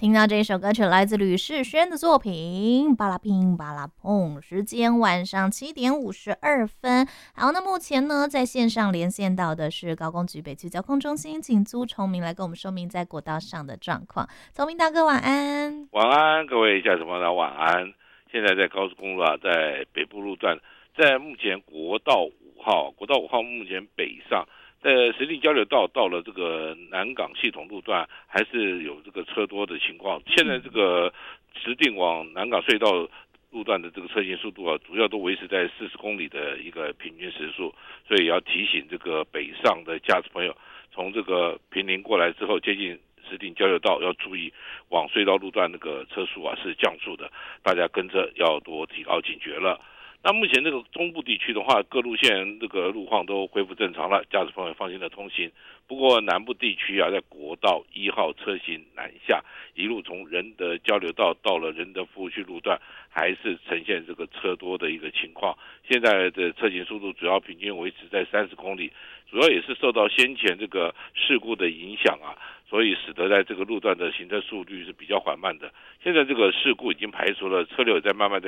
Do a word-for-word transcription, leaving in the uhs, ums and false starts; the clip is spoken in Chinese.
听到这一首歌曲来自吕士轩的作品《巴拉乒巴拉碰》，时间晚上七点五十二分。好，那目前呢在线上连线到的是高工局北区交通中心，请朱崇明来跟我们说明在国道上的状况。崇明大哥晚安。 晚安，各位驾驶朋友晚安。现在在高速公路啊，在北部路段，在目前国道五号，国道五号目前北上。在石碇交流道到了这个南港系统路段，还是有这个车多的情况。现在这个石碇往南港隧道路段的这个车行速度啊，主要都维持在四十公里的一个平均时速，所以要提醒这个北上的驾驶朋友，从这个坪林过来之后，接近石碇交流道要注意往隧道路段那个车速啊是降速的，大家跟着要多提高警觉了。那目前这个中部地区的话，各路线这个路况都恢复正常了，驾驶朋友放心的通行。不过南部地区啊，在国道一号车行南下，一路从仁德交流道到了仁德服务区路段，还是呈现这个车多的一个情况。现在的车行速度主要平均维持在三十公里，主要也是受到先前这个事故的影响啊，所以使得在这个路段的行车速率是比较缓慢的。现在这个事故已经排除了，车流也在慢慢的